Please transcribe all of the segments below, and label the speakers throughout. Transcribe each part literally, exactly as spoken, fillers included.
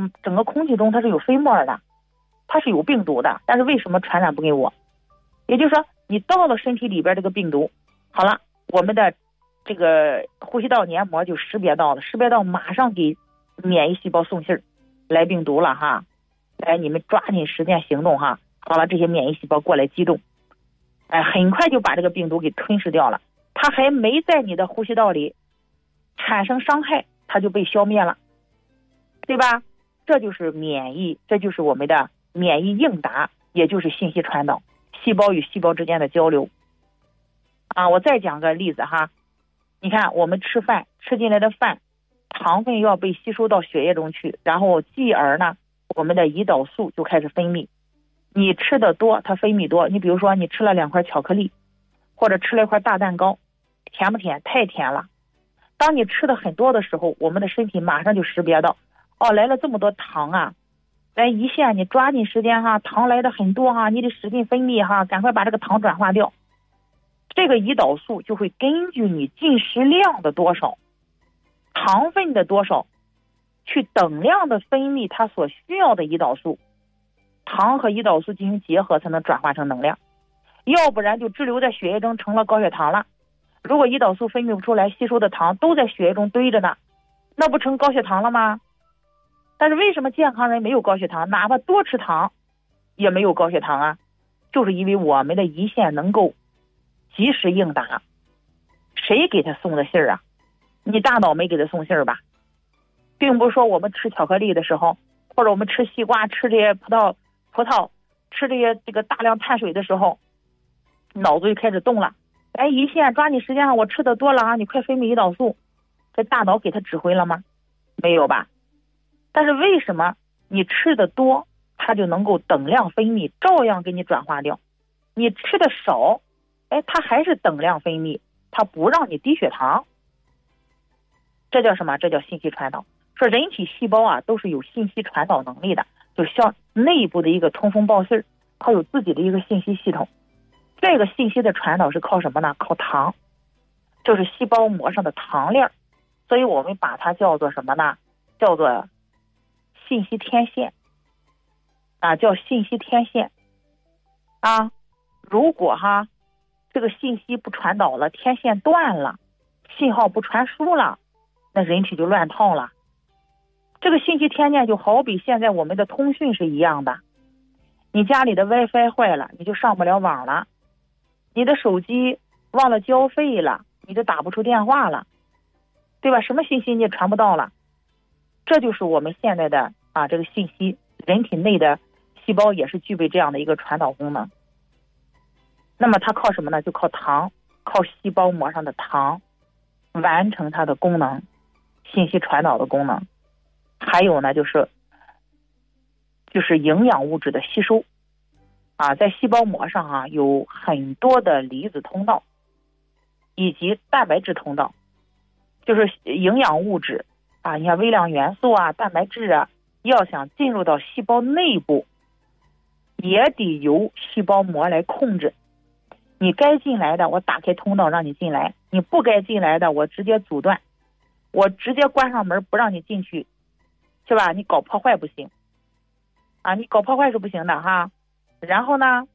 Speaker 1: 整个空气中它是有飞沫的，它是有病毒的，但是为什么传染不给我？也就是说你到了身体里边这个病毒，好了，我们的这个呼吸道黏膜就识别到了，识别到马上给免疫细胞送信儿，来病毒了哈，来你们抓紧时间行动哈，好了，这些免疫细胞过来机动，哎，很快就把这个病毒给吞噬掉了，它还没在你的呼吸道里产生伤害，它就被消灭了，对吧？这就是免疫，这就是我们的免疫应答，也就是信息传导，细胞与细胞之间的交流啊。我再讲个例子哈，你看我们吃饭吃进来的饭，糖分要被吸收到血液中去，然后继而呢，我们的胰岛素就开始分泌。你吃的多，它分泌多。你比如说，你吃了两块巧克力，或者吃了一块大蛋糕，甜不甜？太甜了。当你吃的很多的时候，我们的身体马上就识别到，哦，来了这么多糖啊，来胰腺，你抓紧时间哈，糖来的很多哈，你得使劲分泌哈，赶快把这个糖转化掉。这个胰岛素就会根据你进食量的多少，糖分的多少，去等量的分泌它所需要的胰岛素，糖和胰岛素进行结合才能转化成能量，要不然就滞留在血液中成了高血糖了。如果胰岛素分泌不出来，吸收的糖都在血液中堆着呢，那不成高血糖了吗？但是为什么健康人没有高血糖，哪怕多吃糖也没有高血糖啊？就是因为我们的胰腺能够及时应答。谁给他送的信儿啊？你大脑没给他送信儿吧？并不是说我们吃巧克力的时候，或者我们吃西瓜，吃这些葡萄葡萄吃这些这个大量碳水的时候，脑子就开始动了，哎，胰腺抓紧时间，我吃的多了啊，你快分泌胰岛素，这大脑给他指挥了吗？没有吧？但是为什么你吃的多，它就能够等量分泌，照样给你转化掉？你吃的少，哎，它还是等量分泌，它不让你低血糖。这叫什么？这叫信息传导。说人体细胞啊，都是有信息传导能力的，就像内部的一个通风报信，它有自己的一个信息系统。这个信息的传导是靠什么呢？靠糖，就是细胞膜上的糖链，所以我们把它叫做什么呢？叫做信息天线啊，叫信息天线啊。如果哈这个信息不传导了，天线断了，信号不传输了，那人体就乱套了。这个信息天线就好比现在我们的通讯是一样的，你家里的 WiFi 坏了，你就上不了网了，你的手机忘了交费了，你就打不出电话了，对吧？什么信息你也传不到了。这就是我们现在的啊这个信息，人体内的细胞也是具备这样的一个传导功能。那么它靠什么呢？就靠糖，靠细胞膜上的糖完成它的功能，信息传导的功能。还有呢，就是就是营养物质的吸收啊，在细胞膜上啊有很多的离子通道以及蛋白质通道，就是营养物质啊，你看微量元素啊、蛋白质啊，要想进入到细胞内部，也得由细胞膜来控制。你该进来的，我打开通道让你进来；你不该进来的，我直接阻断，我直接关上门不让你进去，是吧？你搞破坏不行啊，你搞破坏是不行的哈。然后呢，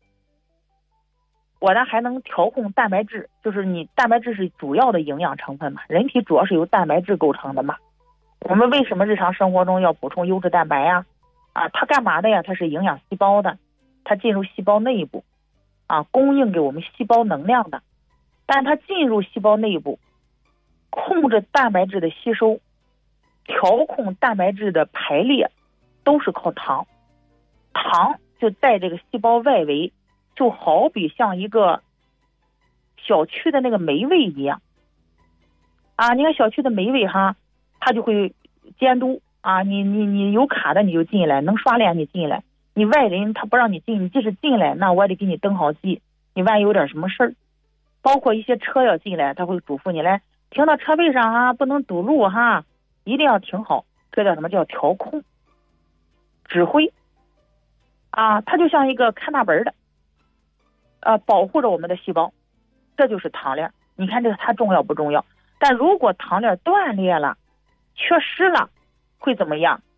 Speaker 1: 我呢还能调控蛋白质，就是你蛋白质是主要的营养成分嘛，人体主要是由蛋白质构成的嘛。我们为什么日常生活中要补充优质蛋白呀？啊，它干嘛的呀？它是营养细胞的，它进入细胞内部啊，供应给我们细胞能量的。但它进入细胞内部，控制蛋白质的吸收，调控蛋白质的排列，都是靠糖。糖就在这个细胞外围，就好比像一个小区的那个门卫一样啊。你看小区的门卫哈，他就会监督啊，你你你有卡的你就进来，能刷脸你进来，你外人他不让你进，你即使进来，那我也得给你登好记，你万一有点什么事儿，包括一些车要进来，他会嘱咐你来停到车位上啊，不能堵路哈，一定要停好。这叫什么？叫调控、指挥啊，它就像一个看大本的，呃，保护着我们的细胞。这就是糖链。你看这个它重要不重要？但如果糖链断裂了、缺失了，会怎么样？